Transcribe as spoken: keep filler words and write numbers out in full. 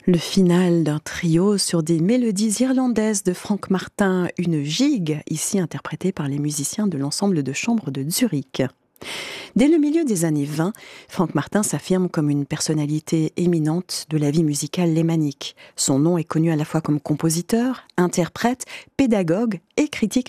Le final d'un trio sur des mélodies irlandaises de Frank Martin, une gigue, ici interprétée par les musiciens de l'ensemble de chambre de Zurich. Dès le milieu des années vingt, Frank Martin s'affirme comme une personnalité éminente de la vie musicale lémanique. Son nom est connu à la fois comme compositeur, interprète, pédagogue et critique